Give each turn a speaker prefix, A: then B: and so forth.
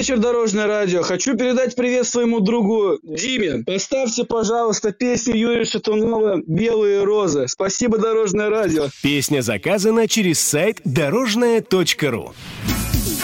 A: вечер, Дорожное радио. Хочу передать привет своему другу Диме. Поставьте, пожалуйста, песню Юрия Шатунова «Белые розы». Спасибо, Дорожное радио.
B: Песня заказана через сайт дорожное.ру.